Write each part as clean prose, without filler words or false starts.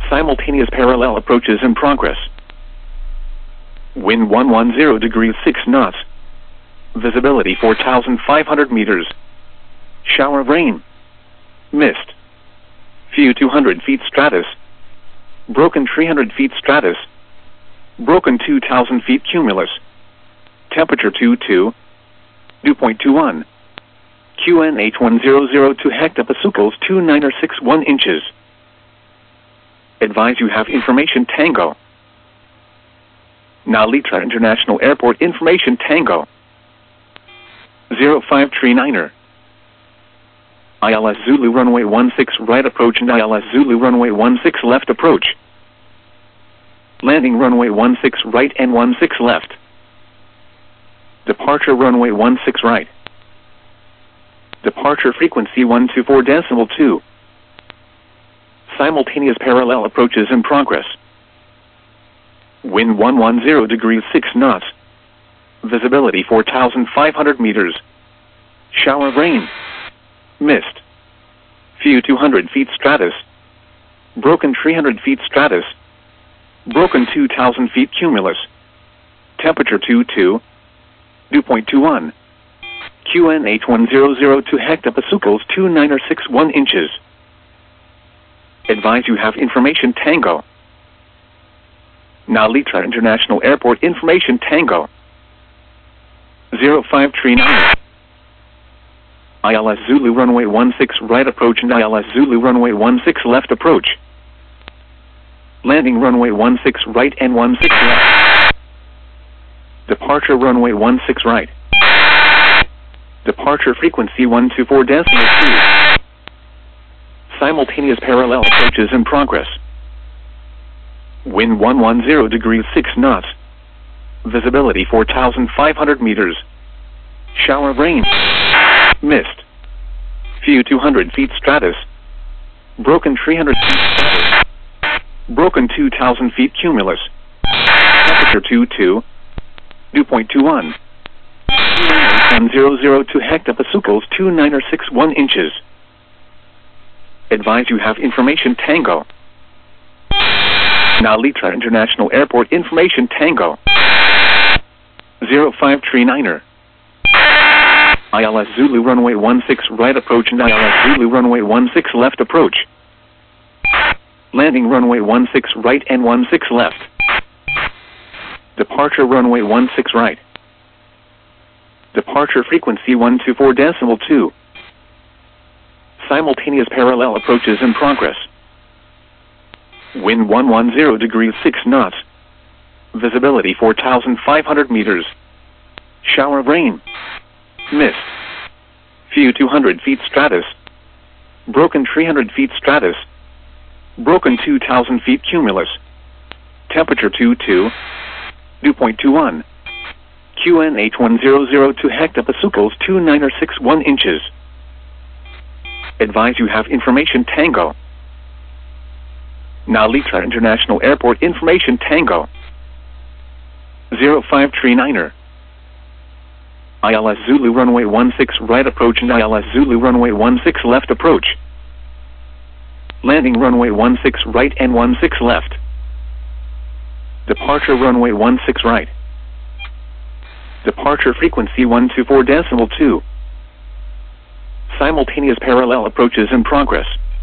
Simultaneous parallel approaches in progress. Wind 110 degrees 6 knots. Visibility 4,500 meters. Shower of rain. Mist. Few 200 feet stratus. Broken 300 feet stratus. Broken 2,000 feet cumulus. Temperature 22. Dew point 21. QNH 1002 hectopascals 2961 inches. Advise you have information Tango. Nalitra International Airport information Tango. 0539er. ILS Zulu runway 16 right approach and ILS Zulu runway 16 left approach. Landing runway 16 right and 16 left. Departure runway 16 right. Departure frequency 124.2. Simultaneous parallel approaches in progress. Wind 110 degrees 6 knots. Visibility 4,500 meters. Shower of rain. Mist. Few 200 feet stratus. Broken 300 feet stratus. Broken 2,000 feet cumulus. Temperature 22. Dew point 21. QNH 1002 hectopascals 2961 inches. Advise you have information Tango. Nalitra International Airport information Tango. 0539. ILS Zulu runway 16 right approach and ILS Zulu runway 16 left approach. Landing runway 16 right and 16 left. Departure runway 16 right. Departure frequency 124.2. Simultaneous parallel approaches in progress. Wind 110 degrees 6 knots. Visibility 4,500 meters. Shower of rain. Mist. Few 200 feet stratus. Broken 300 feet stratus. Broken 2,000 feet cumulus. Temperature 22. Dew point 21. 1002 hectopascals 2961 inches. Advise you have information Tango. Nalitra International Airport information Tango. 0539er. ILS Zulu runway 16 right approach and ILS Zulu runway 16 left approach. Landing runway 16 right and 16 left. Departure runway 16 right. Departure frequency 124.2. Simultaneous parallel approaches in progress. Wind 110 degrees 6 knots. Visibility 4,500 meters. Shower of rain. Mist. Few 200 feet stratus. Broken 300 feet stratus. Broken 2,000 feet cumulus. Temperature 22. Dew point 21. QNH 1002 hectopascals 2961 inches. Advise you have information Tango. Nalitra International Airport information Tango. 0539er. ILS Zulu runway 16 right approach and ILS Zulu runway 16 left approach. Landing runway 16 right and 16 left. Departure runway 16 right. Departure frequency 124.2. Simultaneous parallel approaches in progress.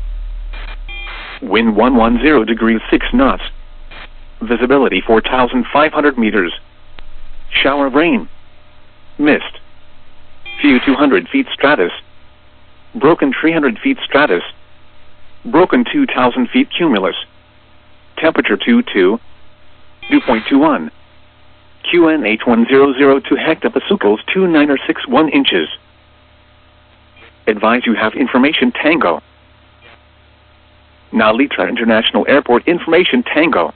Wind 110 degrees 6 knots. Visibility 4,500 meters. Shower of rain. Mist. Few 200 feet stratus. Broken 300 feet stratus. Broken 2,000 feet cumulus. Temperature 22. Dew point 21. QNH 1002 hectopascals 2961 inches. Advise you have information Tango. Nalitra International Airport information Tango.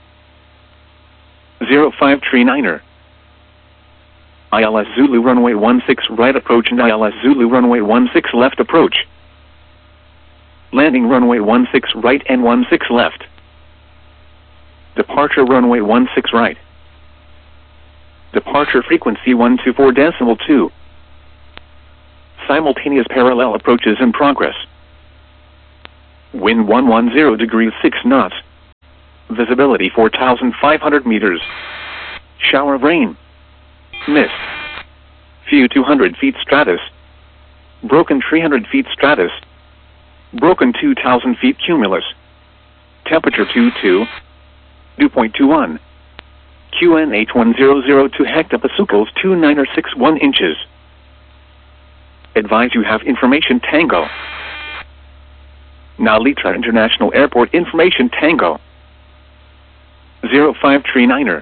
0539er. ILS Zulu runway 16 right approach and ILS Zulu runway 16 left approach. Landing runway 16 right and 16 left. Departure runway 16 right. Departure frequency 124.2. Simultaneous parallel approaches in progress. Wind 110 degrees 6 knots. Visibility 4,500 meters. Shower of rain. Mist. Few 200 feet stratus. Broken 300 feet stratus. Broken 2,000 feet cumulus. Temperature 22. Dew point 21. QNH1002 hectopascals 2961 inches. Advise you have information Tango. Nalitra International Airport information Tango. 0539er.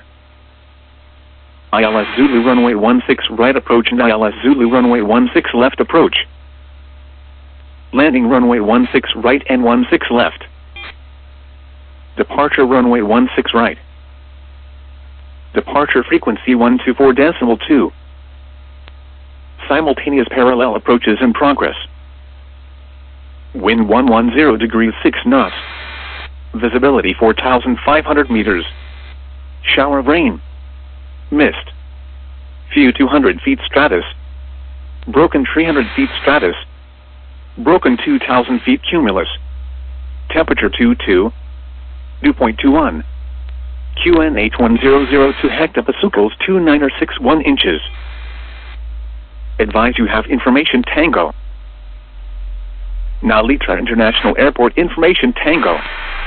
ILS Zulu runway 16 right approach and ILS Zulu runway 16 left approach. Landing runway 16 right and 16 left. Departure runway 16 right. Departure frequency 124.2. Simultaneous parallel approaches in progress. Wind 110 degrees 6 knots. Visibility 4,500 meters. Shower of rain. Mist. Few 200 feet stratus. Broken 300 feet stratus. Broken 2,000 feet cumulus. Temperature 22. Dew point 21. QNH1002 hectopascals 2961 inches. Advise you have information Tango. Nalitra International Airport information Tango.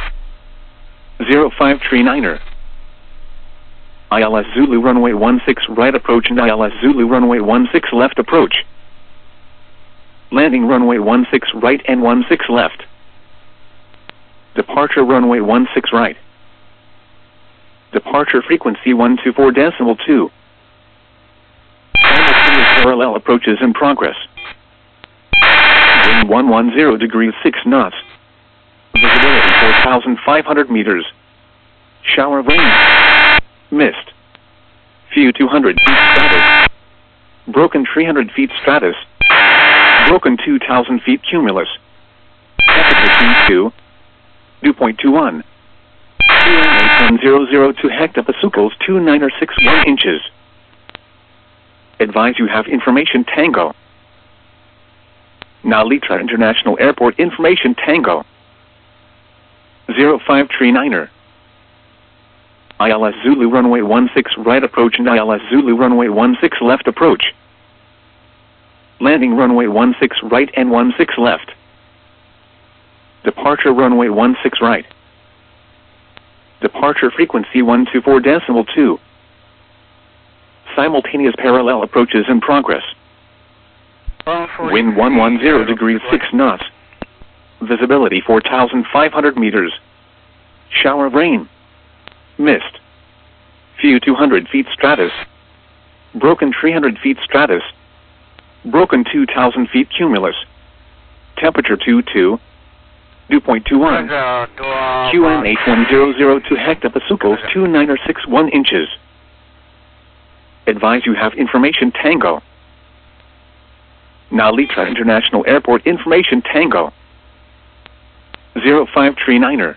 0539er. ILS Zulu runway 16 right approach and ILS Zulu runway 16 left approach. Landing runway 16 right and 16 left. Departure runway 16 right. Departure frequency 124.2. Simultaneous parallel approaches in progress. Wind 110 degrees 6 knots. Visibility 4,500 meters. Shower of rain. Mist. Few 200 feet stratus. Broken 300 feet stratus. Broken 2,000 feet cumulus. Temperature 22. Dew point 21. QNH1002 hectopascals 2961 inches. Advise you have information Tango. Nalitra International Airport information Tango. 0539er. ILS Zulu runway 16 right approach and ILS Zulu runway 16 left approach. Landing runway 16 right and 16 left. Departure runway 16 right. Departure frequency 124.2. Simultaneous parallel approaches in progress. Wind 110 degrees 6 knots. Visibility 4,500 meters. Shower of rain. Mist. Few 200 feet stratus. Broken 300 feet stratus. Broken 2,000 feet cumulus. Temperature 22. Dew point 21. QNH1002 hectopascals 2961 inches. Advise you have information Tango. Nalitra International Airport information Tango. 0539er.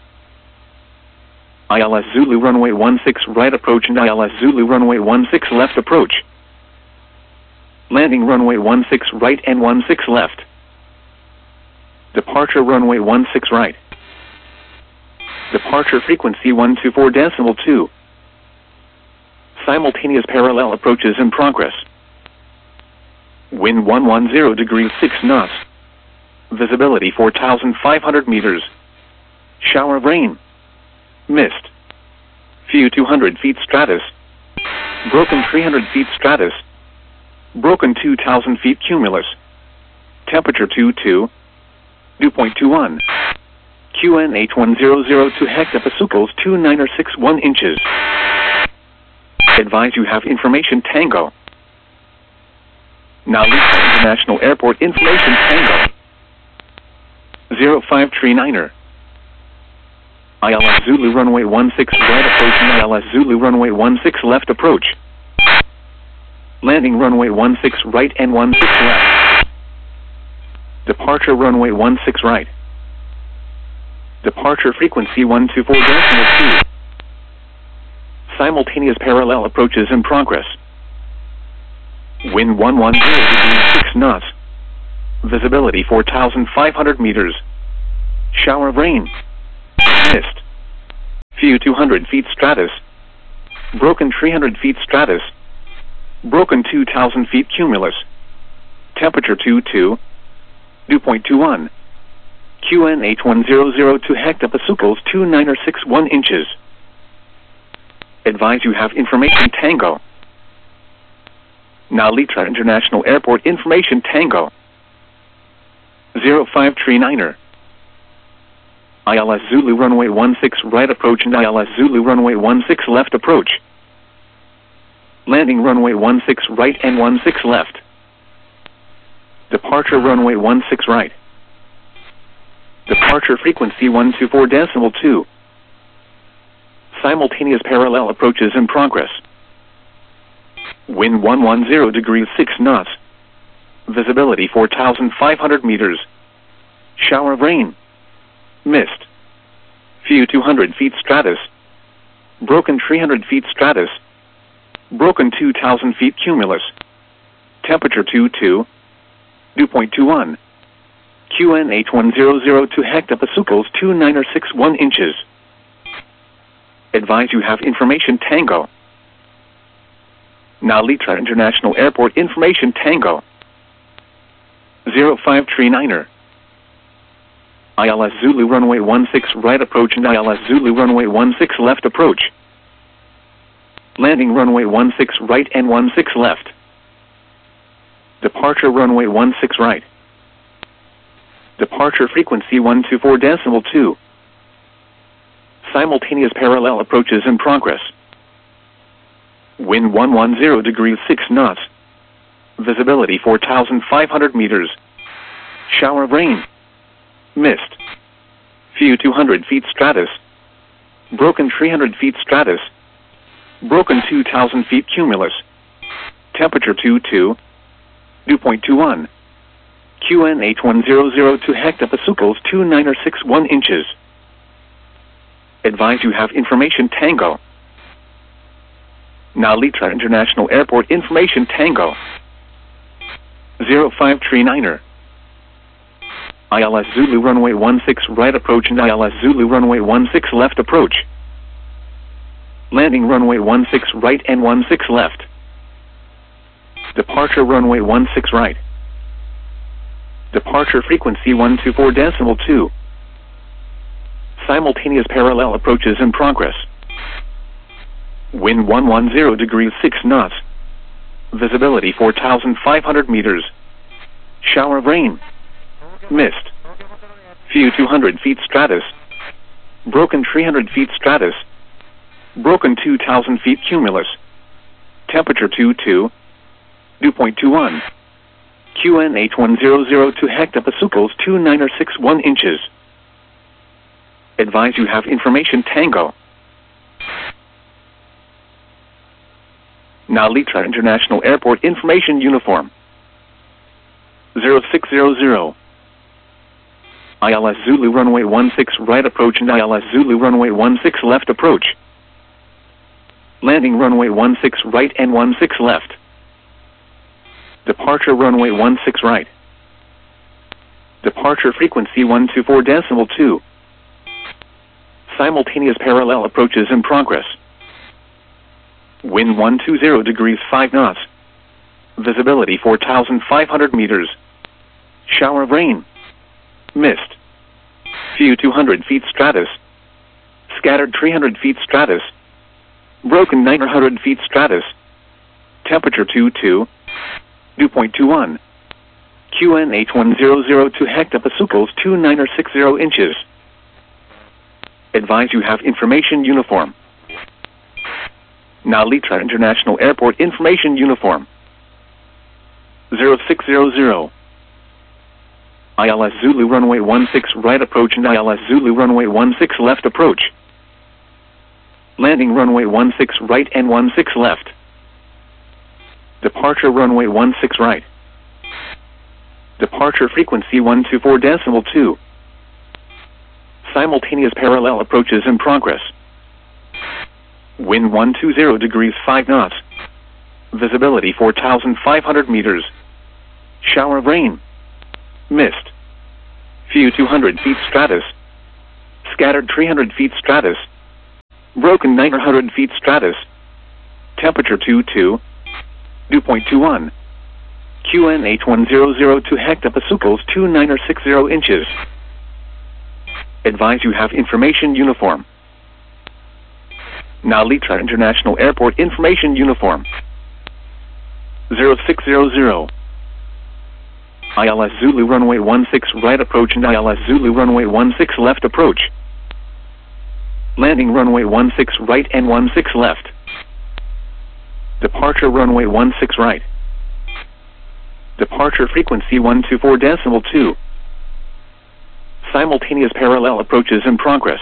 ILS Zulu runway 16 right approach and ILS Zulu runway 16 left approach. Landing runway 16 right and 16 left. Departure runway 16 right. Departure frequency 124.2. Simultaneous parallel approaches in progress. Wind 110 degrees 6 knots. Visibility 4,500 meters. Shower of rain. Mist. Few 200 feet stratus. Broken 300 feet stratus. Broken 2,000 feet cumulus. Temperature 22. Dew point 21. QNH1002 hectopascals 2961 inches. Advise you have information Tango. Nalitra International Airport information Tango. 0539er. ILS Zulu runway 16 right approach and ILS Zulu runway 16 left approach. Landing runway 16 right and 16 left. Departure runway 16 right. Departure frequency 124.2. Simultaneous parallel approaches in progress. Wind 110 degrees 6 knots. Visibility 4,500 meters. Shower of rain. Mist. Few 200 feet stratus. Broken 300 feet stratus. Broken 2,000 feet cumulus. Temperature 22. Dew point 21. QNH1002 hectopascals 2961 inches. Advise you have information Tango. Nalitra International Airport information Tango. 0539er. ILS Zulu runway 16 right approach and ILS Zulu runway 16 left approach. Landing runway 16 right and 16 left. Departure runway 16 right. Departure frequency 124.2. Simultaneous parallel approaches in progress. Wind 110 degrees 6 knots. Visibility 4,500 meters. Shower of rain. Mist. Few 200 feet stratus. Broken 300 feet stratus. Broken 2,000 feet cumulus. Temperature 22. Dew point 21. QNH1002 hectopascals 2961 inches. Advise you have information Tango. Nalitra International Airport information Tango. 0539er. ILS Zulu runway 16 right approach and ILS Zulu runway 16 left approach. Landing runway 16 right and 16 left. Departure runway 16 right. Departure frequency 124.2. Simultaneous parallel approaches in progress. Wind 110 degrees 6 knots. Visibility 4,500 meters. Shower of rain. Mist. Few 200 feet stratus. Broken 300 feet stratus. Broken 2,000 feet cumulus. Temperature 22. Dew point 21. QNH1002 hectopascals 2961 inches. Advise you have information Tango. Nalitra International Airport information Tango. 0539er. ILS Zulu runway 16 right approach and ILS Zulu runway 16 left approach. Landing runway 16 right and 16 left. Departure runway 16 right. Departure frequency 124.2. Simultaneous parallel approaches in progress. Wind 110 degrees 6 knots. Visibility 4,500 meters. Shower of rain. Mist. Few 200 feet stratus. Broken 300 feet stratus. Broken 2,000 feet cumulus. Temperature 22. Dew point 21. QNH1002 hectopascals 2961 inches. Advise you have information Tango. Nalitra International Airport information uniform. 0600. ILS Zulu runway 16 right approach and ILS Zulu runway 16 left approach. Landing runway 16 right and 16 left. Departure runway 16 right. Departure frequency 124.2. Simultaneous parallel approaches in progress. Wind 120 degrees 5 knots. Visibility 4,500 meters. Shower of rain. Mist. Few 200 feet stratus. Scattered 300 feet stratus. Broken 900 feet stratus. Temperature 22. Dew point 21. QNH1002 hectopascals 2960 inches. Advise you have information uniform. Nalitra International Airport information uniform. 0600. ILS Zulu runway 16 right approach and ILS Zulu runway 16 left approach. Landing runway 16 right and 16 left. Departure runway 16 right. Departure frequency 124.2. Simultaneous parallel approaches in progress. Wind 120 degrees 5 knots. Visibility 4,500 meters. Shower of rain. Mist. Few 200 feet stratus. Scattered 300 feet stratus. Broken 900 feet stratus. Temperature 22. Dew point 21. QNH1002 hectopascals 2960 inches. Advise you have information uniform. Nalitra International Airport information uniform. 0600. ILS Zulu runway 16 right approach and ILS Zulu runway 16 left approach. Landing runway 16 right and 16 left. Departure runway 16 right. Departure frequency 124.2. Simultaneous parallel approaches in progress.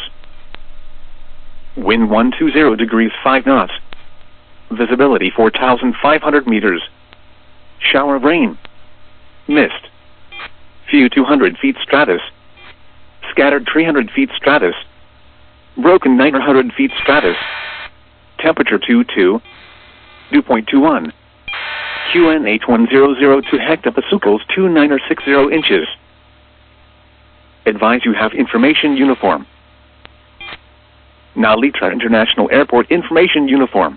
Wind 120 degrees 5 knots. Visibility 4,500 meters. Shower of rain. Mist. Few 200 feet stratus. Scattered 300 feet stratus. Broken 900 feet stratus. Temperature 22. Dew point 21. QNH1002 hectopascals 2960 inches. Advise you have information uniform. Nalitra International Airport information uniform.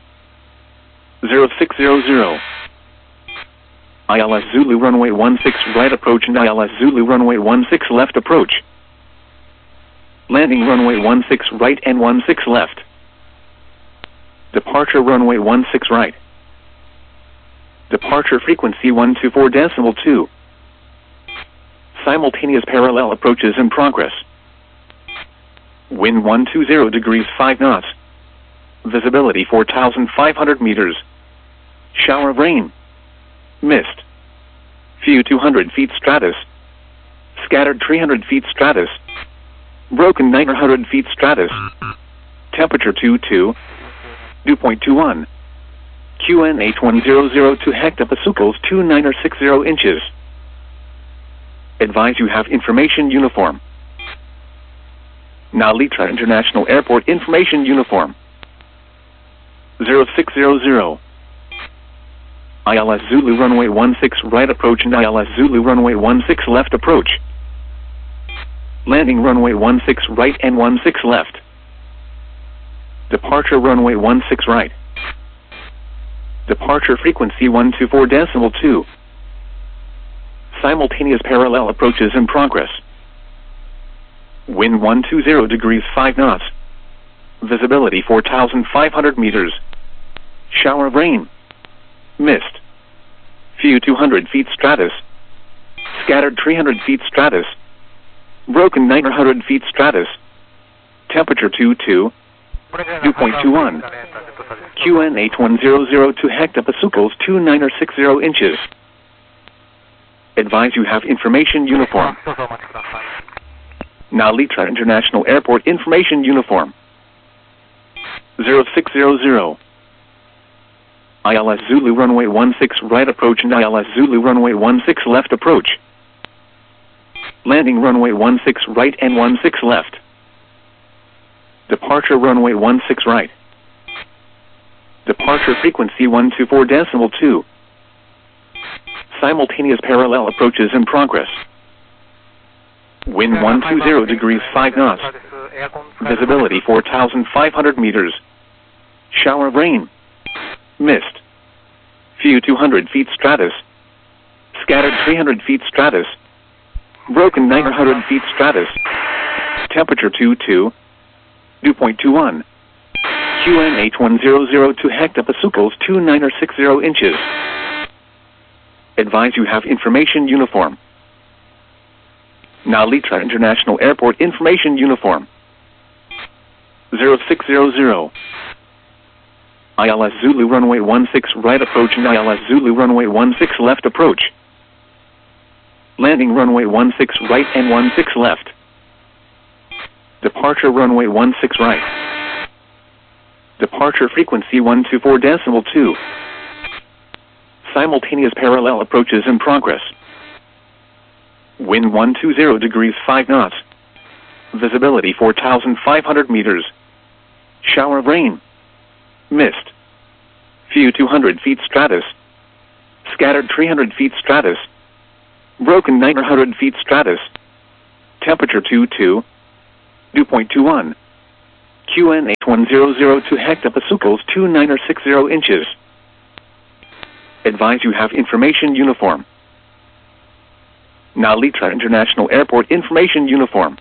0600. ILS Zulu runway 16 right approach and ILS Zulu runway 16 left approach. Landing runway 16 right and 16 left. Departure runway 16 right. Departure frequency 124.2. Simultaneous parallel approaches in progress. Wind 120 degrees 5 knots. Visibility 4,500 meters. Shower of rain. Mist. Few 200 feet stratus. Scattered 300 feet stratus. Broken 900 feet stratus. Temperature 22. Dew point 21. QNH1002 hectopascals 2960 inches. Advise you have information uniform. Nalitra International Airport information uniform. 0600. ILS Zulu runway 16 right approach and ILS Zulu runway 16 left approach. Landing runway 16 right and 16 left. Departure runway 16 right. Departure frequency 124.2. Simultaneous parallel approaches in progress. Wind 120 degrees 5 knots. Visibility 4,500 meters. Shower of rain. Mist. Few 200 feet stratus. Scattered 300 feet stratus. Broken 900 feet stratus. Temperature 22. Dew point 21. QNH1002 hectopascals 2960 inches. Advise you have information uniform. Nalitra International Airport information uniform. 0600. ILS Zulu runway 16 right approach and ILS Zulu runway 16 left approach. Landing runway 16 right and 16 left. Departure runway 16 right. Departure frequency 124.2. Simultaneous parallel approaches in progress. Wind 120 degrees 5 knots. Visibility 4,500 meters. Shower of rain. Mist. Few 200 feet stratus. Scattered 300 feet stratus. Broken 900 feet stratus. Temperature 22. Dew point 21. QNH1002 hectopascals 2960 inches. Advise you have information uniform. Nalitra International Airport information uniform. 0600. ILS Zulu runway 16 right approach and ILS Zulu runway 16 left approach. Landing runway 16 right and 16 left. Departure runway 16 right. Departure frequency 124.2. Simultaneous parallel approaches in progress. Wind 120 degrees 5 knots. Visibility 4,500 meters. Shower of rain. Mist. Few 200 feet stratus. Scattered 300 feet stratus. Broken 900 feet stratus. Temperature 22. Dew point 21. QN8100 to hectopascals 2960 inches. Advise you have information uniform. Nalitra International Airport information uniform.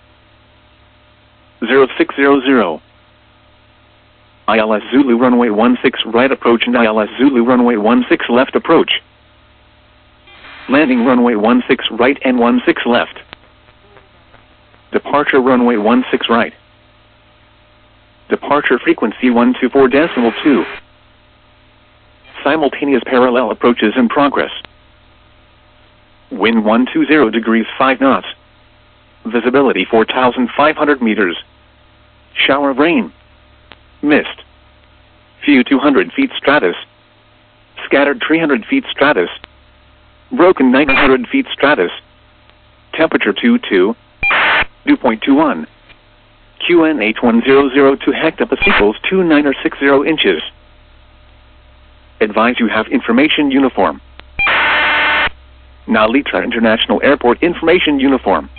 0600. ILS Zulu runway 16 right approach and ILS Zulu runway 16 left approach. Landing runway 16 right and 16 left. Departure runway 16 right. Departure frequency 124.2. Simultaneous parallel approaches in progress. Wind 120 degrees 5 knots. Visibility 4,500 meters. Shower of rain. Mist. Few 200 feet stratus. Scattered 300 feet stratus. Broken 900 feet stratus. Temperature 22. Dew point 21. QN8100 to hectopascals 2960 inches. Advise you have information uniform. Nalitra International Airport information uniform.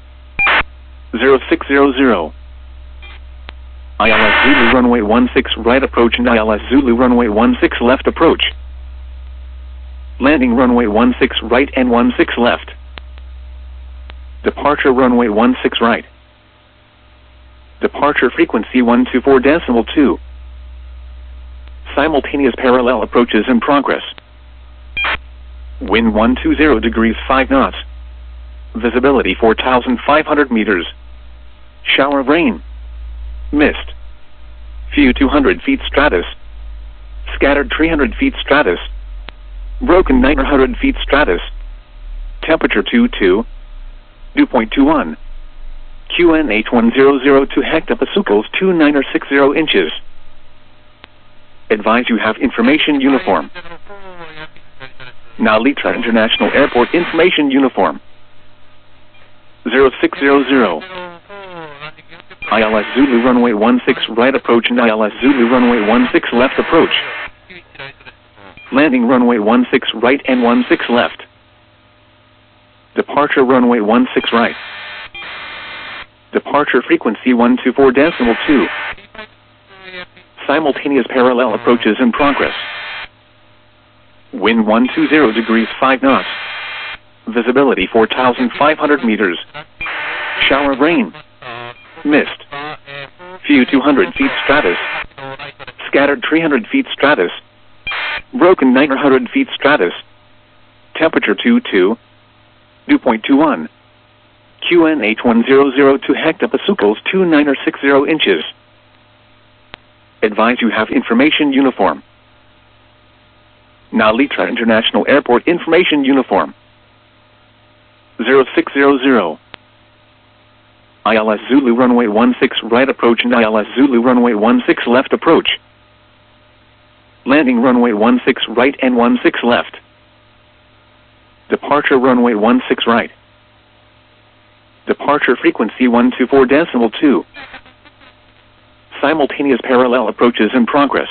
0600. ILS Zulu runway 16 right approach and ILS Zulu runway 16 left approach. Landing runway 16 right and 16 left. Departure runway 16 right. Departure frequency 124.2. Simultaneous parallel approaches in progress. Wind 120 degrees 5 knots. Visibility 4,500 meters. Shower of rain. Mist. Few 200 feet stratus. Scattered 300 feet stratus. Broken 900 feet stratus. Temperature 22. Dew point 21. QN8100 to hectopascals 2960 inches. Advise you have information uniform. Nalitra International Airport information uniform. 0600. ILS Zulu runway 16 right approach and ILS Zulu runway 16 left approach. Landing runway 16 right and 16 left. Departure runway 16 right. Departure frequency 124.2. Simultaneous parallel approaches in progress. Wind 120 degrees 5 knots. Visibility 4,500 meters. Shower of rain. Mist. Few 200 feet stratus. Scattered 300 feet stratus. Broken 900 feet stratus. Temperature 22. Dew point 21. QN8100 to hectopascals 2960 inches. Advise you have information uniform. Nalitra International Airport information uniform. 0600. ILS Zulu runway 16 right approach and ILS Zulu runway 16 left approach. Landing runway 16 right and 16 left. Departure runway 16 right. Departure frequency 124.2. Simultaneous parallel approaches in progress.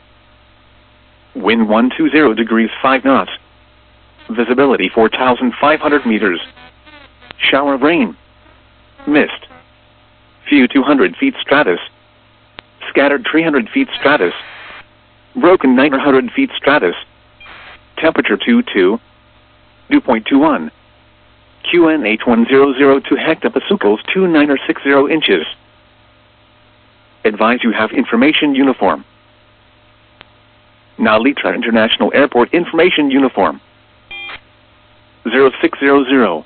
Wind 120 degrees 5 knots. Visibility 4,500 meters. Shower of rain. Mist. Few 200 feet stratus. Scattered 300 feet stratus. Broken 900 feet stratus. Temperature 22. Dew point 21. QN8100 to hectopascals 2960 inches. Advise you have information uniform. Nalitra International Airport information uniform. 0600.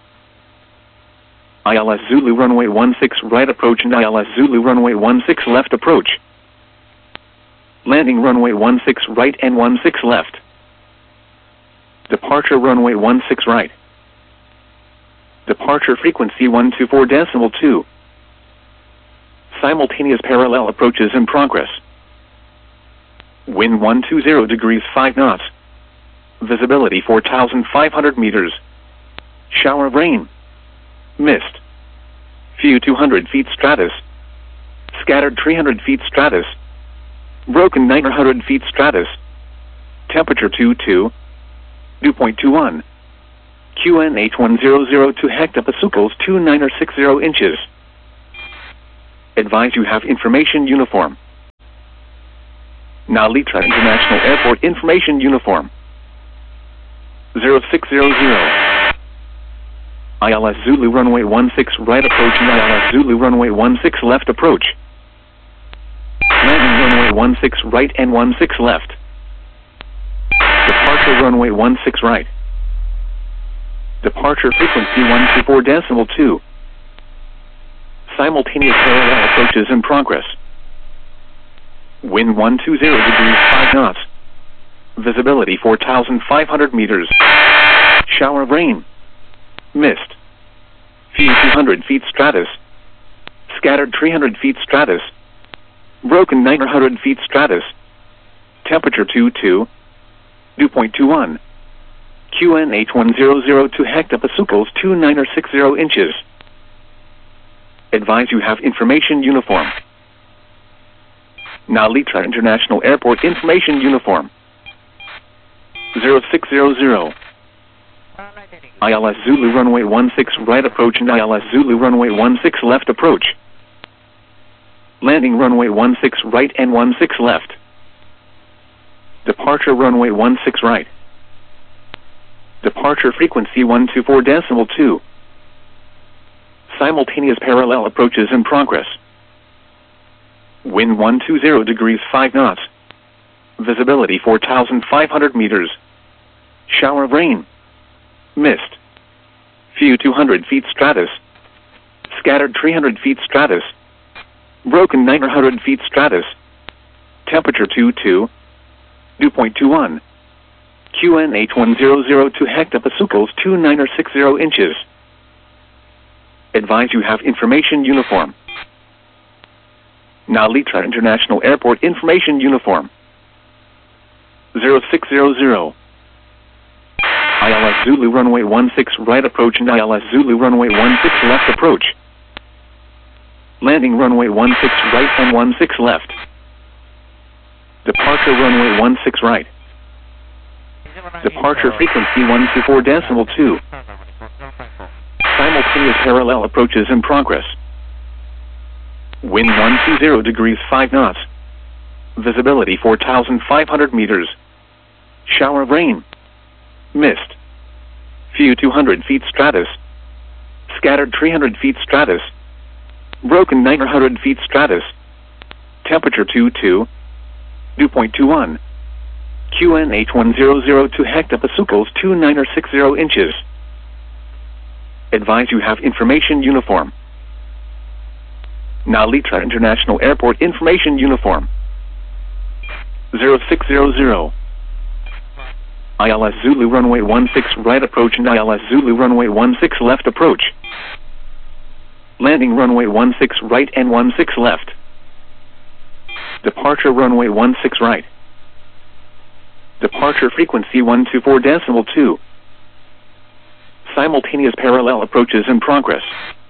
ILS Zulu runway 16 right approach and ILS Zulu runway 16 left approach. Landing runway 16 right and 16 left. Departure runway 16 right. Departure frequency 124.2. Simultaneous parallel approaches in progress. Wind 120 degrees 5 knots. Visibility 4,500 meters. Shower of rain. Mist. Few 200 feet stratus. Scattered 300 feet stratus. Broken 900 feet stratus. Temperature 22. Dew point 21. QN8100 to hectopascals 2960 inches. Advise you have information uniform. Narita International Airport information uniform. 0600. ILS Zulu runway 16 right approach and ILS Zulu runway 16 left approach. Landing runway 16 right and 16 left. Departure runway 16 right. Departure frequency 124.2. Simultaneous parallel approaches in progress. Wind 120 degrees 5 knots. Visibility 4,500 meters. Shower of rain. Mist. Few 200 feet stratus. Scattered 300 feet stratus. Broken 900 feet stratus. Temperature 22. Dew point 21. QNH 1002 hectopascals 2960 inches. Advise you have information uniform. Narita International Airport information uniform. 0600. ILS Zulu runway 16 right approach and ILS Zulu runway 16 left approach. Landing runway 16 right and 16 left. Departure runway 16 right. Departure frequency 124.2. Simultaneous parallel approaches in progress. Wind 120 degrees 5 knots. Visibility 4,500 meters. Shower of rain. Mist. Few 200 feet stratus. Scattered 300 feet stratus. Broken 900 feet stratus. Temperature 22. Dew point 21. QNH 1002 hectopascals 2960 inches. Advise you have information uniform. Narita International Airport information uniform. 0600. ILS Zulu runway 16 right approach and ILS Zulu runway 16 left approach. Landing runway 16 right and 16 left. Departure runway 16 right. Departure frequency 124.2. Simultaneous parallel approaches in progress. Wind 120 degrees 5 knots. Visibility 4,500 meters. Shower of rain. Mist. Few 200 feet stratus. Scattered 300 feet stratus. Broken 900 feet stratus. Temperature 22. Dew point 21. QNH 1002 hectopascals 2960 inches. Advise you have information uniform. Narita International Airport information uniform. 0600. ILS Zulu runway 16 right approach and ILS Zulu runway 16 left approach. Landing runway 16 right and 16 left. Departure runway 16 right. Departure frequency 124.2. Simultaneous parallel approaches in progress.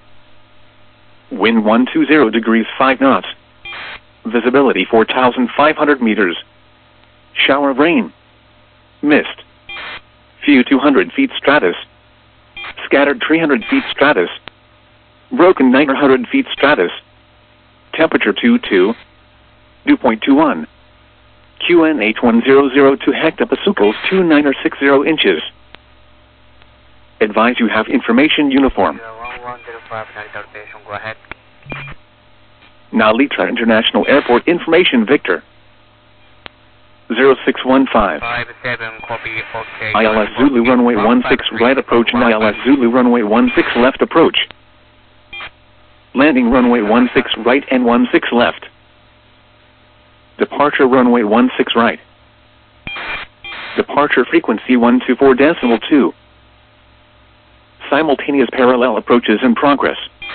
Wind 120 degrees 5 knots. Visibility 4,500 meters. Shower of rain. Mist. Few 200 feet stratus. Scattered 300 feet stratus. Broken 900 feet stratus. Temperature 22. Dew point 21. QNH 1002 hectopascals 2960 inches. Advise you have information uniform. 1105, go ahead. Narita International Airport information Victor. 0615. 57, copy, okay. ILS Zulu runway 16 right approach and ILS Zulu runway 16 left approach. Landing runway 16 right and 16 left. Departure runway 16 right. Departure frequency 124.2. Simultaneous parallel approaches in progress.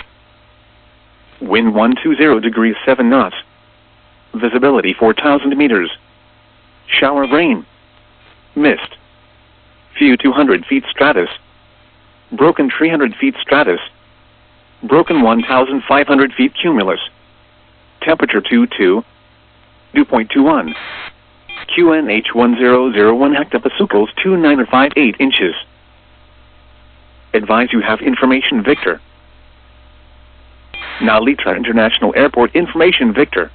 Wind 120 degrees 7 knots. Visibility 4,000 meters. Shower of rain. Mist. Few 200 feet stratus. Broken 300 feet stratus. Broken 1,500 feet cumulus. Temperature 22. Dew point 21. QNH 1001 hectopascals 2958 inches. Advise you have information Victor. Nalita International Airport information Victor.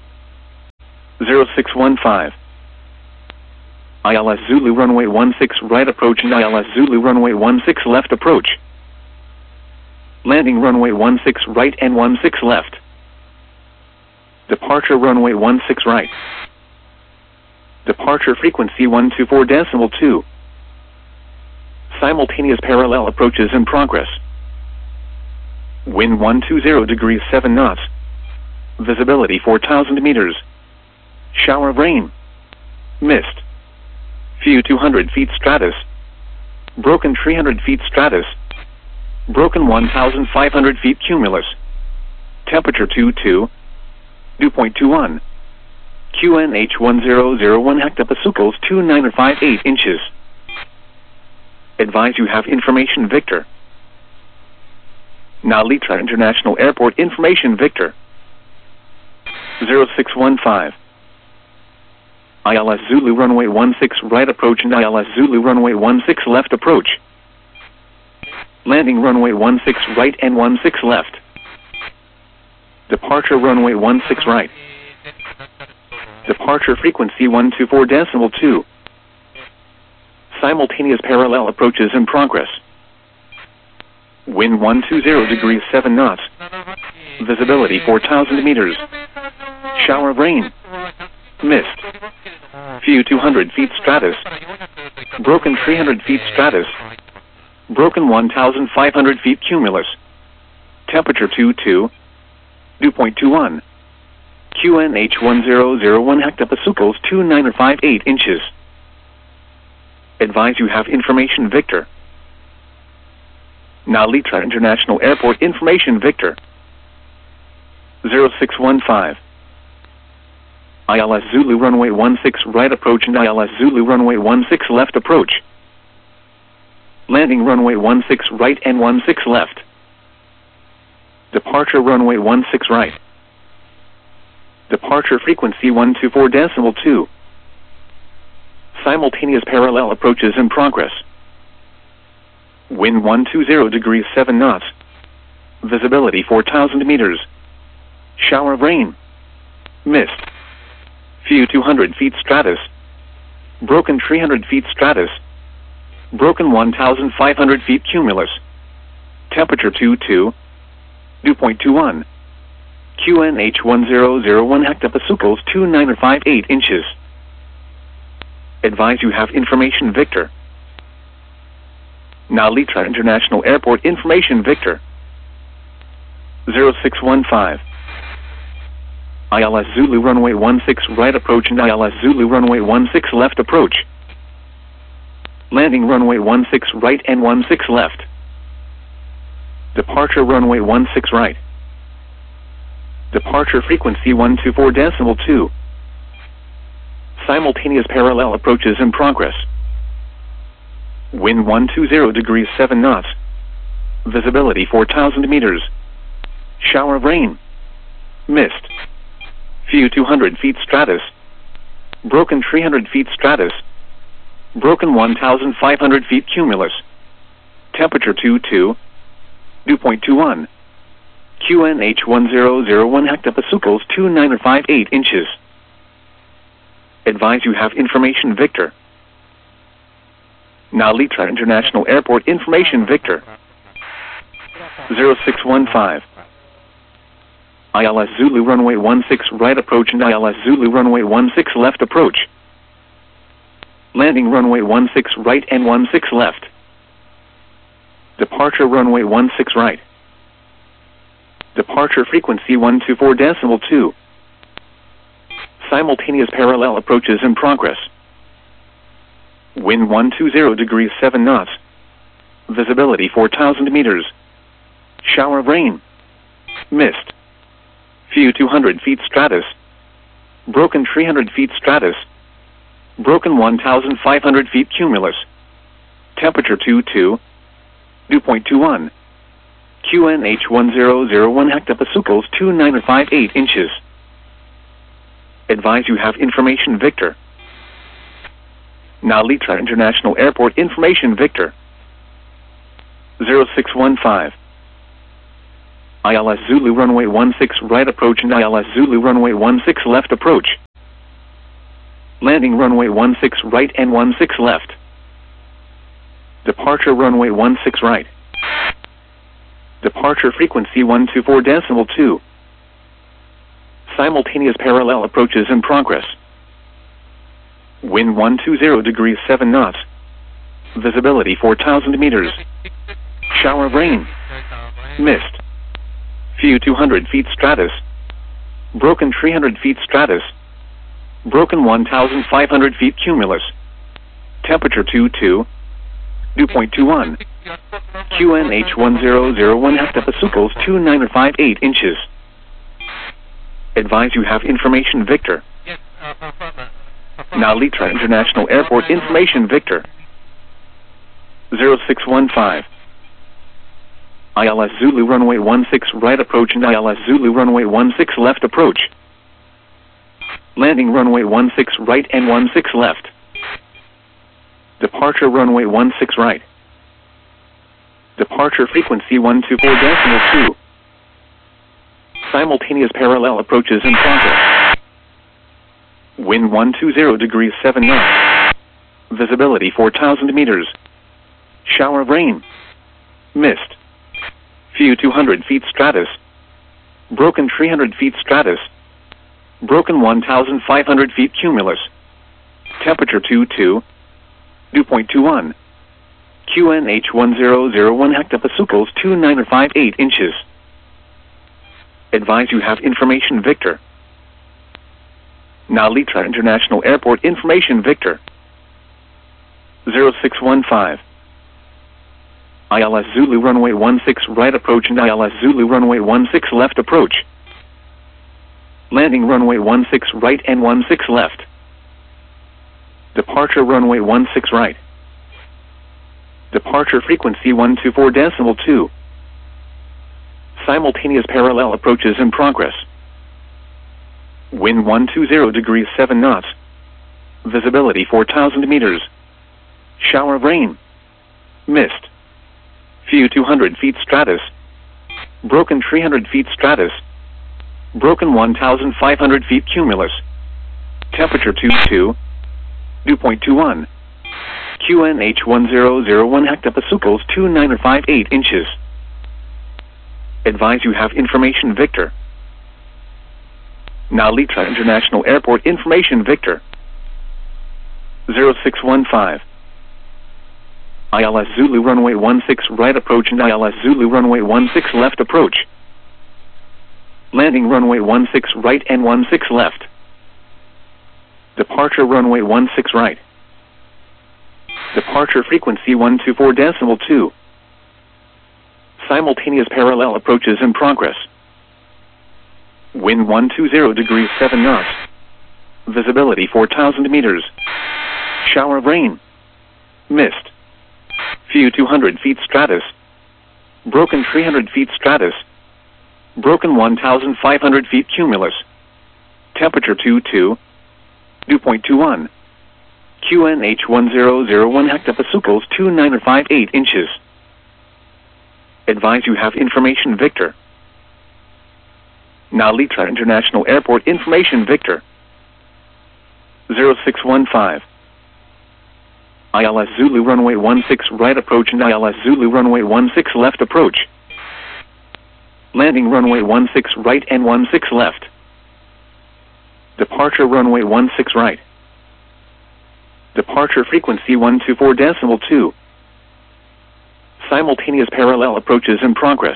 0615. ILS Zulu runway 16 right approach and ILS Zulu runway 16 left approach. Landing runway 16 right and 16 left. Departure runway 16 right. Departure frequency 124.2. Simultaneous parallel approaches in progress. Wind 120 degrees 7 knots. Visibility 4,000 meters. Shower of rain. Mist. Few 200 feet stratus. Broken 300 feet stratus. Broken 1,500 feet cumulus. Temperature 22. Dew point 21. QNH 1001 hectopascals 2958 inches. Advise you have information Victor. Nalita International Airport information Victor. 0615. ILS Zulu runway 16 right approach and ILS Zulu runway 16 left approach. Landing runway 16 right and 16 left. Departure runway 16 right. Departure frequency 124.2. Simultaneous parallel approaches in progress. Wind 120 degrees 7 knots. Visibility 4,000 meters. Shower of rain. Mist. Few 200 feet stratus. Broken 300 feet stratus. Broken 1,500 feet cumulus. Temperature 22. Dew point 21. QNH 1001 hectopascals 2958 inches. Advise you have information Victor. Nalita International Airport information Victor. 0615. ILS Zulu runway 16 right approach and ILS Zulu runway 16 left approach. Landing runway 16 right and 16 left. Departure runway 16 right. Departure frequency 124.2. Simultaneous parallel approaches in progress. Wind 120 degrees 7 knots. Visibility 4,000 meters. Shower of rain. Mist. Few 200 feet stratus. Broken 300 feet stratus. Broken 1,500 feet cumulus. Temperature 22. Dew point 21. QNH 1001 hectopascals 2958 inches. Advise you have information Victor. Nalita International Airport information Victor. 0615. ILS Zulu runway 16 right approach and ILS Zulu runway 16 left approach. Landing runway 16 right and 16 left. Departure runway 16 right. Departure frequency 124.2. Simultaneous parallel approaches in progress. Wind 120 degrees 7 knots. Visibility 4,000 meters. Shower of rain. Mist. Few 200 feet stratus. Broken 300 feet stratus. Broken 1,500 feet cumulus. Temperature 22. Dew point 21. QNH 1001 hectopascals 2958 inches. Advise you have information Victor. Nalita International Airport information Victor. 0615. ILS Zulu runway 16 right approach and ILS Zulu runway 16 left approach. Landing runway 16 right and 16 left. Departure runway 16 right. Departure frequency 124.2. Simultaneous parallel approaches in progress. Wind 120 degrees 7 knots. Visibility 4,000 meters. Shower of rain. Mist. Few 200 feet stratus. Broken 300 feet stratus. Broken 1,500 feet cumulus. Temperature 22. Dew point 21. QNH 1001 hectopascals 2958 inches. Advise you have information Victor. Nalita International Airport information Victor. 0615. ILS Zulu runway 16 right approach and ILS Zulu runway 16 left approach. Landing runway 16 right and 16 left. Departure runway 16 right. Departure frequency 124.2. Simultaneous parallel approaches in progress. Wind 120 degrees 7 knots. Visibility 4,000 meters. Shower of rain. Mist. Few 200 feet stratus. Broken 300 feet stratus. Broken 1,500 feet cumulus. Temperature 22. Dew point 21. QNH 1001 hectopascals 2958 inches. Advise you have information Victor. Now Litra International Airport information Victor. 0615. ILS Zulu runway 16 right approach and ILS Zulu runway 16 left approach. Landing runway 16 right and 16 left. Departure runway 16 right. Departure frequency 124.2. Simultaneous parallel approaches in progress. Wind 120 degrees 7 knots. Visibility 4,000 meters. Shower of rain. Mist. Few 200 feet stratus. Broken 300 feet stratus. Broken 1,500 feet cumulus. Temperature 22. Dew point 21. QNH 1001 hectopascals 2958 inches. Advise you have information Victor. Now Litra International Airport information Victor. 0615. ILS Zulu runway 16 right approach and ILS Zulu runway 16 left approach. Landing runway 16 right and 16 left. Departure runway 16 right. Departure frequency 124.2. Simultaneous parallel approaches in progress. Wind 120 degrees 7 knots. Visibility 4,000 meters. Shower of rain. Mist. Few 200 feet stratus. Broken 300 feet stratus. Broken 1,500 feet cumulus. Temperature 22. Dew point 21. QNH 1001 hectopascals 2958 inches. Advise you have information Victor. Now Litra International Airport information Victor. 0615. ILS Zulu runway 16 right approach and ILS Zulu runway 16 left approach. Landing runway 16 right and 16 left. Departure runway 16 right. Departure frequency 124.2. Simultaneous parallel approaches in progress. Wind 120 degrees 7 knots. Visibility 4,000 meters. Shower of rain. Mist. Few 200 feet stratus. Broken 300 feet stratus. Broken 1,500 feet cumulus. Temperature 22. Dew point 21. QNH 1001 hectopascals 2958 inches. Advise you have information Victor. Now Litra International Airport information Victor. 0615. ILS Zulu runway 16 right approach and ILS Zulu runway 16 left approach. Landing runway 16 right and 16 left. Departure runway 16 right. Departure frequency 124.2. Simultaneous parallel approaches in progress.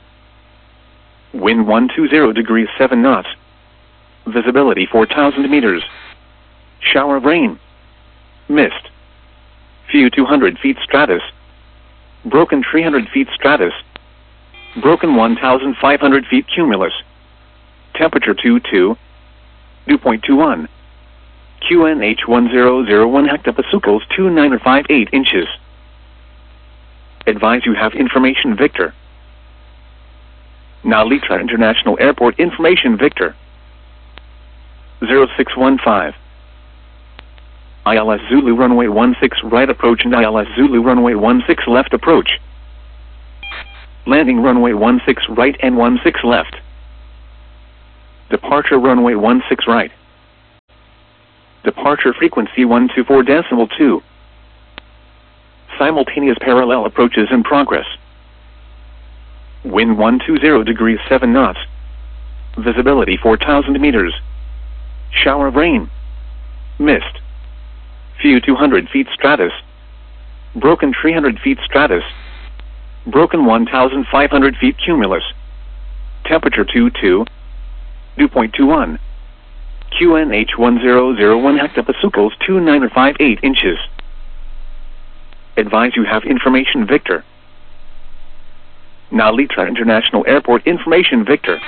Wind 120 degrees 7 knots. Visibility 4,000 meters. Shower of rain. Mist. Few 200 feet stratus. Broken 300 feet stratus. Broken 1,500 feet cumulus. Temperature 22. Dew point 21. QNH 1001 hectopascals 2958 inches. Advise you have information Victor. Now Litra International Airport information Victor. 0615. ILS Zulu runway 16 right approach and ILS Zulu runway 16 left approach. Landing runway 16 right and 16 left. Departure runway 16 right. Departure frequency 124.2. Simultaneous parallel approaches in progress. Wind 120 degrees 7 knots. Visibility 4,000 meters. Shower of rain. Mist. Few 200 feet stratus. Broken 300 feet stratus. Broken 1,500 feet cumulus. Temperature 22. Dew point 21. QNH 1001 hectopascals 2958 inches. Advise you have information Victor. Nalitra International Airport information Victor.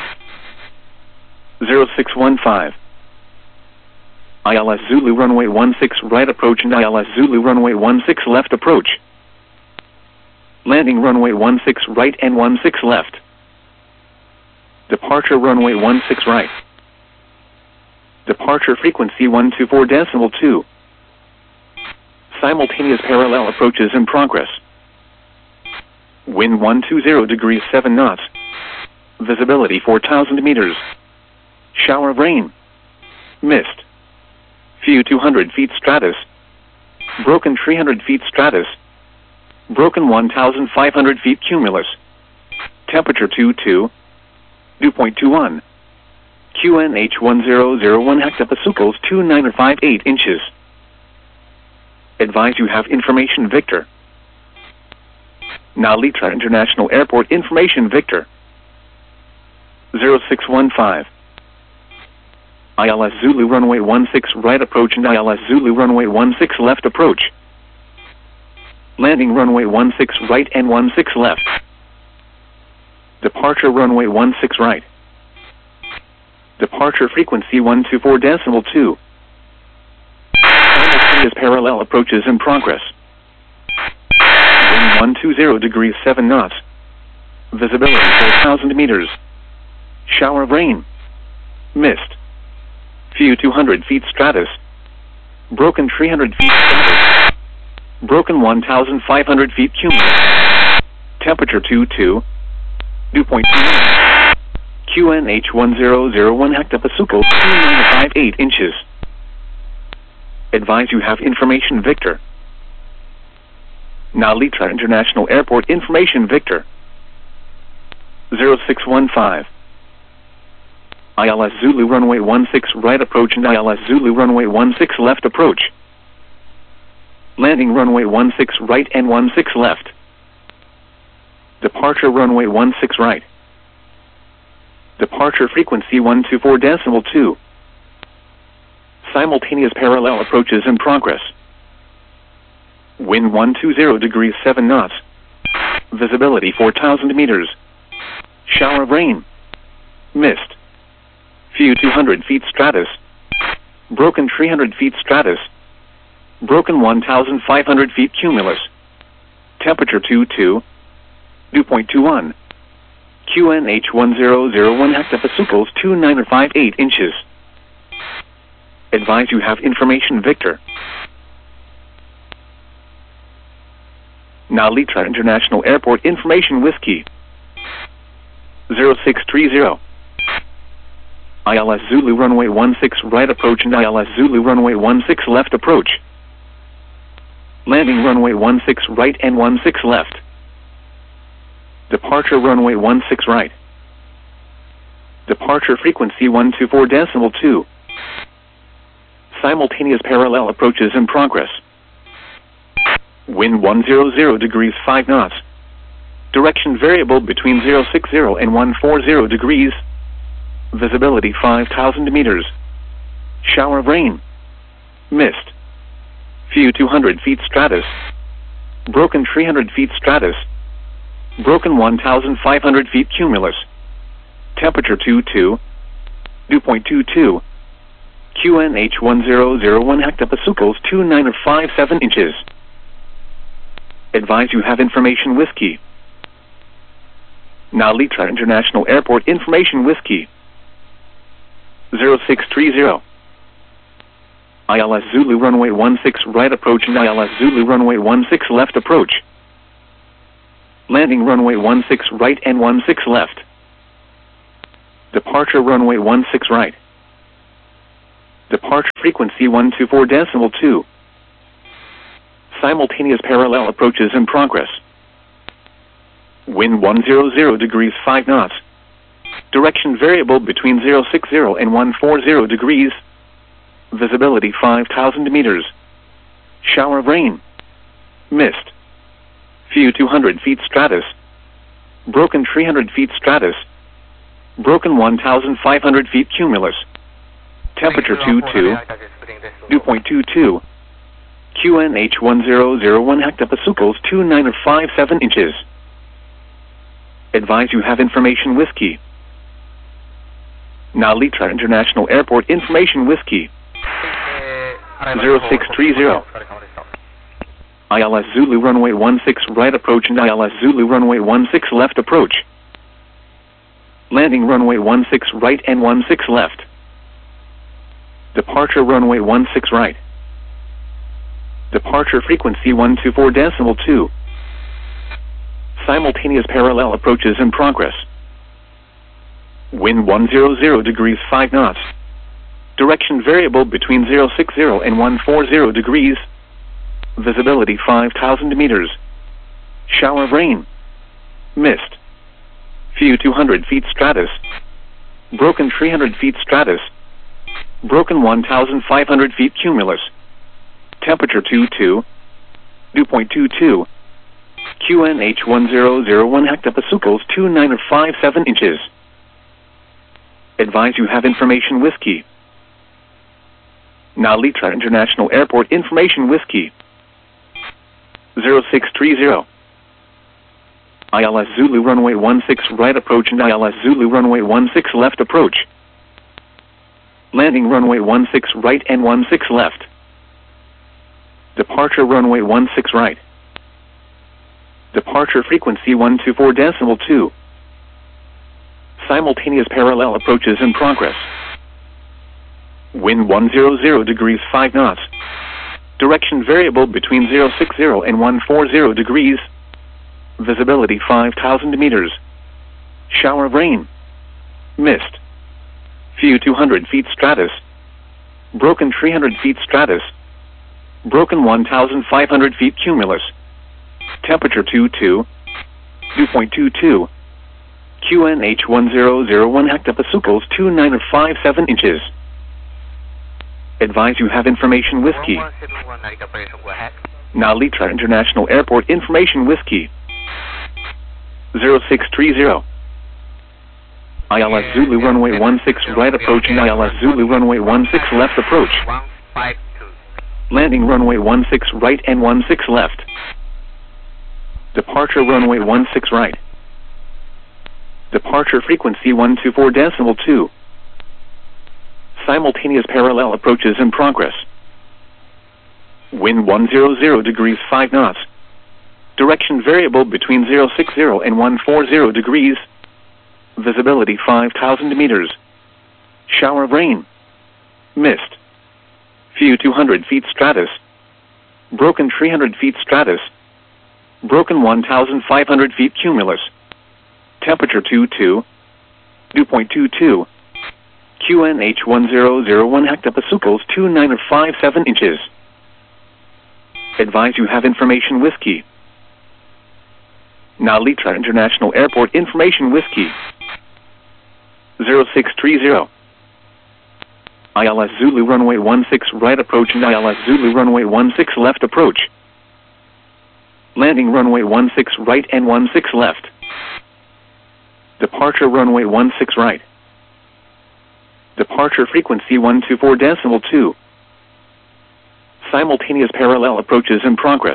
0615. ILS Zulu runway 16 right approach and ILS Zulu runway 16 left approach. Landing runway 16 right and 16 left. Departure runway 16 right. Departure frequency 124.2. Simultaneous parallel approaches in progress. Wind 120 degrees 7 knots. Visibility 4,000 meters. Shower of rain. Mist. Few 200 feet stratus. Broken 300 feet stratus. Broken 1,500 feet cumulus. Temperature 22. Dew point 21. QNH 1001 hectopascals 2958 inches. Advise you have information Victor. Nalitra International Airport information Victor. 0615. ILS Zulu runway 16 right approach and ILS Zulu runway 16 left approach. Landing runway 16 right and 16 left. Departure runway 16 right. Departure frequency 124.2. Simultaneous parallel approaches in progress. Wind 120 degrees 7 knots. Visibility 4,000 meters. Shower of rain. Mist. Few 200 feet stratus. Broken 300 feet stratus. Broken 1,500 feet cumulus. Temperature 22. Dew point 29. QNH 1001 hectopascals 2958 inches. Advise you have information Victor. Nalitra International Airport information Victor. 0615. ILS Zulu runway 16 right approach and ILS Zulu runway 16 left approach. Landing runway 16 right and 16 left. Departure runway 16 right. Departure frequency 124.2. Simultaneous parallel approaches in progress. Wind 120 degrees 7 knots. Visibility 4,000 meters. Shower of rain. Mist. Few 200 feet stratus. Broken 300 feet stratus. Broken 1,500 feet cumulus. Temperature 22. Dew point 21. QNH 1001 hectopascals 2958 inches. Advise you have information Victor. Nalitra International Airport information Whiskey. 0630. ILS Zulu runway 16 right approach and ILS Zulu runway 16 left approach. Landing runway 16 right and 16 left. Departure runway 16 right. Departure frequency 124.2. Simultaneous parallel approaches in progress. Wind 100 degrees 5 knots. Direction variable between 060 and 140 degrees. Visibility 5,000 meters. Shower of rain. Mist. Few 200 feet stratus. Broken 300 feet stratus. Broken 1,500 feet cumulus. Temperature 22. Dew point 22. QNH 1001 hectopascals 2957 inches. Advise you have information Whiskey. Nalitra International Airport information Whiskey. 0630. ILS Zulu runway 16 right approach and ILS Zulu runway 16 left approach. Landing runway 16 right and 16 left. Departure runway 16 right. Departure frequency 124.2. Simultaneous parallel approaches in progress. Wind 100 degrees 5 knots. Direction variable between 060 and 140 degrees. Visibility 5,000 meters. Shower of rain. Mist. Few 200 feet stratus. Broken 300 feet stratus. Broken 1,500 feet cumulus. Temperature 2.22. QNH 1001 hectopascals 2957 inches. Advise you have information whiskey. Nalitra International Airport information whiskey. 0630. ILS Zulu runway 16 right approach and ILS Zulu runway 16 left approach. Landing runway 16 right and 16 left. Departure runway 16 right. Departure frequency 124.2. Simultaneous parallel approaches in progress. Wind 100 degrees 5 knots. Direction variable between 060 and 140 degrees. Visibility 5,000 meters. Shower of rain. Mist. Few 200 feet stratus. Broken 300 feet stratus. Broken 1,500 feet cumulus. Temperature 2.22. QNH 1001 hectopascals 2957 inches. Advise you have information whiskey. Nalitra International Airport information whiskey. 0630. ILS Zulu runway 16 right approach and ILS Zulu runway 16 left approach. Landing runway 16 right and 16 left. Departure runway 16 right. Departure frequency 124.2. Simultaneous parallel approaches in progress. Wind 100 degrees 5 knots. Direction variable between 060 and 140 degrees. Visibility 5,000 meters. Shower of rain. Mist. Few 200 feet stratus. Broken 300 feet stratus. Broken 1,500 feet cumulus. Temperature 2.22. QNH 1001 hectopascals 2957 inches. Advise you have information whiskey. Nalitra International Airport information whiskey. 0630. ILS Zulu runway 16 right approach and ILS Zulu runway 16 left approach. Landing runway 16 right and 16 left. Departure runway 16 right. Departure frequency 124.2. Simultaneous parallel approaches in progress. Wind 100 degrees 5 knots. Direction variable between 060 and 140 degrees. Visibility 5,000 meters. Shower of rain. Mist. Few 200 feet stratus. Broken 300 feet stratus. Broken 1,500 feet cumulus. Temperature 2.22. QNH 1001 hectopascals 2957 inches. Advise you have information whiskey. Nalitra International Airport information whiskey. 0630. ILS Zulu runway 16 right approach and ILS Zulu runway 16 left approach. Landing runway 16 right and 16 left. Departure runway 16 right. Departure frequency 124.2. Simultaneous parallel approaches in progress.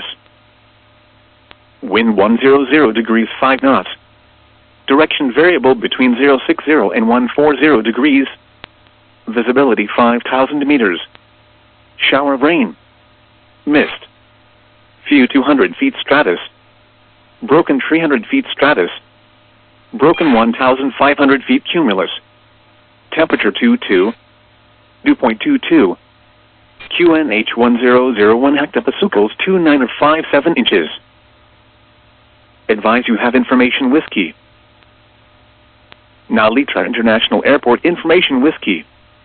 Wind 100 degrees 5 knots. Direction variable between 060 and 140 degrees. Visibility 5,000 meters. Shower of rain. Mist. Few 200 feet stratus. Broken 300 feet stratus. Broken 1,500 feet cumulus. Temperature 2.22. QNH 1001 hectopascals 2957 inches. Advise you have information whiskey. Narita International Airport information whiskey.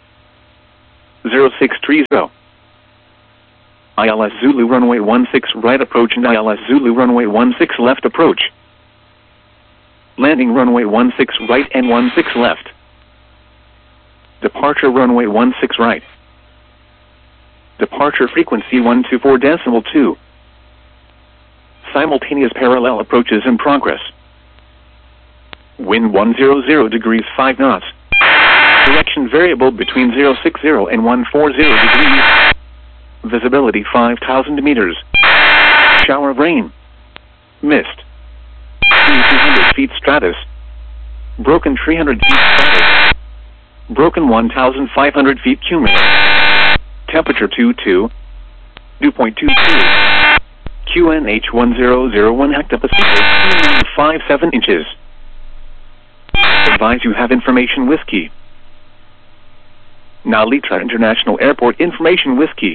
0630. ILS Zulu runway 16 right approach and ILS Zulu runway 16 left approach. Landing runway 16 right and 16 left. Departure runway 16 right. Departure frequency 124.2. Simultaneous parallel approaches in progress. Wind 100 degrees 5 knots. Direction variable between 060 and 140 degrees. Visibility 5,000 meters. Shower of rain. Mist. 200 feet stratus. Broken 300 feet stratus. Broken 1,500 feet cumulus. Temperature 22. Dew point 22. QNH 1001 hectopascal 257 inches. Advise you have information whiskey. Narita International Airport information whiskey.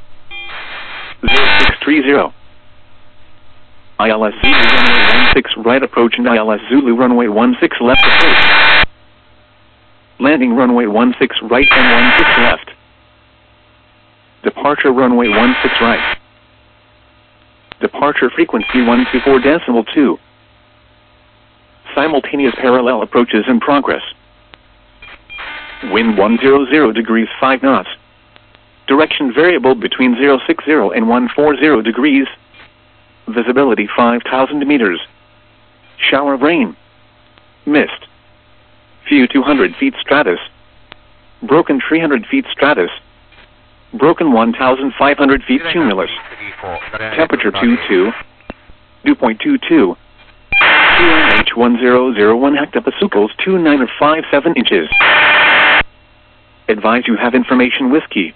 0630. ILS Zulu runway 16 right approach and ILS Zulu runway 16 left approach. Landing runway 16 right and 16 left. Departure runway 16 right. Departure frequency 124.2. Simultaneous parallel approaches in progress. Wind 100 degrees 5 knots. Direction variable between 060 and 140 degrees. Visibility 5,000 meters. Shower of rain. Mist. Few 200 feet stratus. Broken 300 feet stratus. Broken 1,500 feet cumulus. Temperature 22. Dew point 22. QNH 1001 hectopascals 2957 inches. Advise you have information whiskey.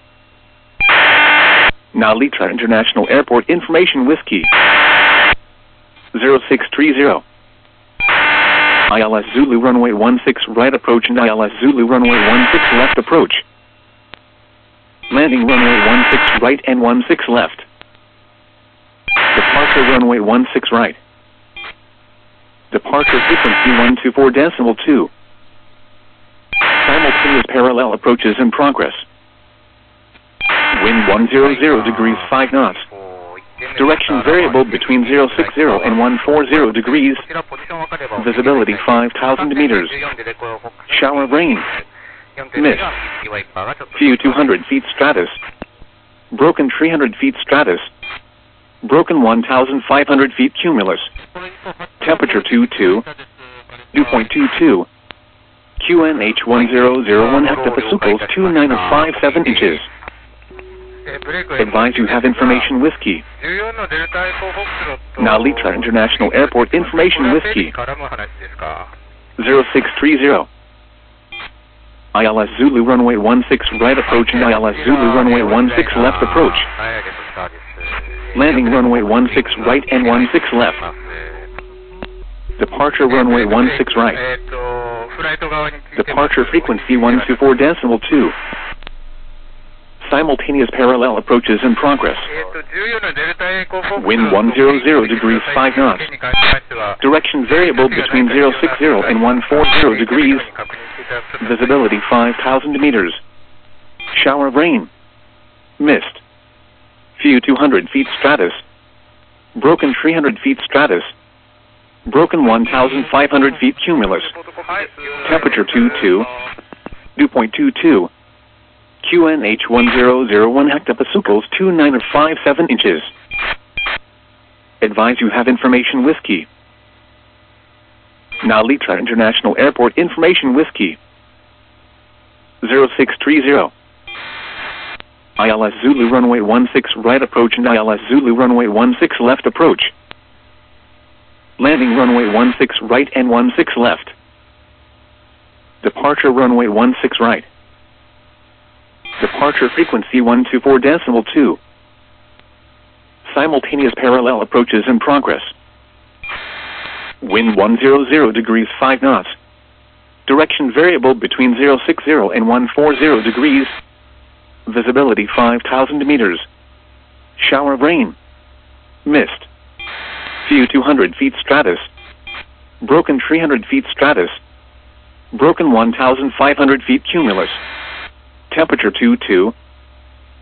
Narita International Airport information whiskey. 0630. ILS Zulu runway 16 right approach and ILS Zulu runway 16 left approach. Landing runway 16 right and 16 left. Departure runway 16 right. Departure frequency 124.2. Simultaneous parallel approaches in progress. Wind 100 degrees 5 knots. Direction variable between 060 and 140 degrees. Visibility 5,000 meters. Shower of rain. Mist. Few 200 feet stratus. Broken 300 feet stratus. Broken 1,500 feet cumulus. Temperature 22. Dew point 22. QNH 1001 hectopascals 2957 inches. Advise you have information whiskey. Narita International Airport information whiskey. 0630. ILS Zulu runway 16 right approach and ILS Zulu runway 16 left approach. Landing runway 16 right and 16 left. Departure runway 16 right. Departure frequency 124.2. Simultaneous parallel approaches in progress. Wind 100 degrees 5 knots. Direction variable between 060 and 140 degrees. Visibility 5,000 meters. Shower of rain. Mist. Few 200 feet stratus. Broken 300 feet stratus. Broken 1,500 feet cumulus. Temperature 22. Dew point 22. QNH 1001 hectopascals 2957 inches. Advise you have information whiskey. Narita International Airport information whiskey. 0630. ILS Zulu runway 16 right approach and ILS Zulu runway 16 left approach. Landing runway 16 right and 16 left. Departure runway 16 right. Departure frequency 124.2. Simultaneous parallel approaches in progress. Wind 100 degrees 5 knots. Direction variable between 060 and 140 degrees. Visibility 5,000 meters. Shower of rain. Mist. Few 200 feet stratus. Broken 300 feet stratus. Broken 1,500 feet cumulus. Temperature 22.